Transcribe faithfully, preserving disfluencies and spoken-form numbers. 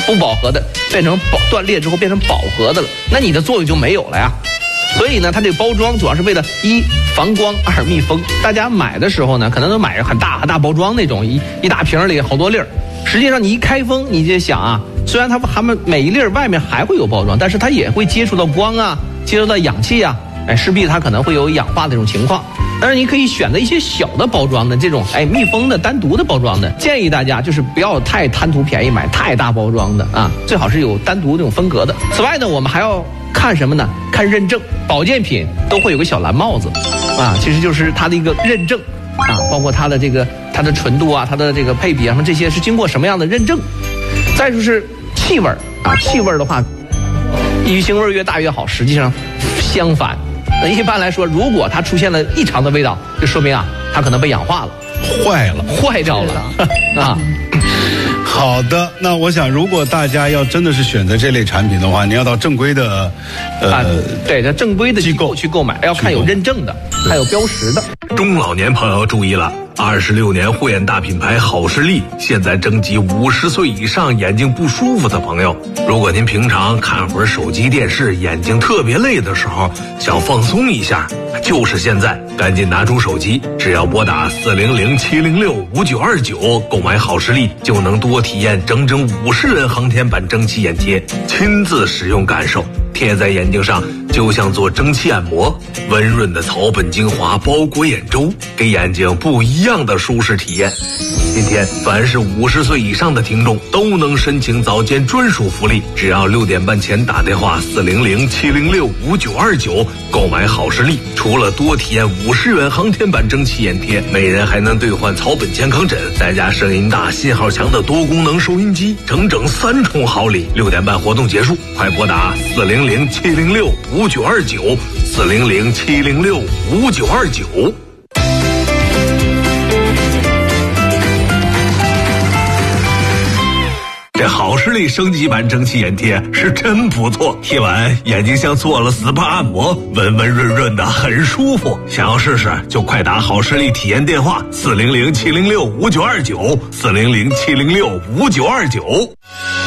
不饱和的变成饱断裂之后变成饱和的了，那你的作用就没有了呀。所以呢，它这个包装主要是为了一防光，二密封。大家买的时候呢，可能都买很大很大包装那种，一一大瓶里好多粒儿。实际上你一开封，你就想啊，虽然它它们每一粒儿外面还会有包装，但是它也会接触到光啊，接触到氧气啊，哎，势必它可能会有氧化的这种情况。但是你可以选择一些小的包装的这种，哎，密封的、单独的包装的。建议大家就是不要太贪图便宜，买太大包装的啊，最好是有单独这种分隔的。此外呢，我们还要看什么呢？看认证。保健品都会有个小蓝帽子，啊，其实就是它的一个认证啊，包括它的这个它的纯度啊，它的这个配比啊，什么这些是经过什么样的认证。再就是气味啊，气味的话，鱼腥味越大越好，实际上相反。那一般来说，如果它出现了异常的味道，就说明啊，它可能被氧化了， 坏了， 坏掉了啊。 好的，那我想，如果大家要真的是选择这类产品的话，你要到正规的，呃， 啊、对，在正规的机构去购买，要看有认证的，还有标识的。 中老年朋友注意了，二十六年护眼大品牌好视力现在征集五十岁以上眼睛不舒服的朋友。如果您平常看会儿手机电视，眼睛特别累的时候，想放松一下，就是现在，赶紧拿出手机，只要拨打四零零七零六五九二九购买好视力，就能多体验整整五十元航天版蒸汽眼贴，亲自使用感受，贴在眼睛上就像做蒸汽按摩，温润的草本精华包裹眼周，给眼睛不一样的舒适体验。今天凡是五十岁以上的听众都能申请早间专属福利，只要六点半前打电话四零零七零六五九二九购买好视力，除了多体验五十元航天版蒸汽眼贴，每人还能兑换草本健康枕，再加声音大信号强的多功能收音机，整整三重好礼。六点半活动结束，快拨打四零零七零六五九二九四零零七零六五九二九。这好视力升级版蒸汽眼贴是真不错，贴完眼睛像做了 S P A 按摩，温温润润的，很舒服。想要试试就快打好视力体验电话四零零七零六五九二九四零零七零六五九二九。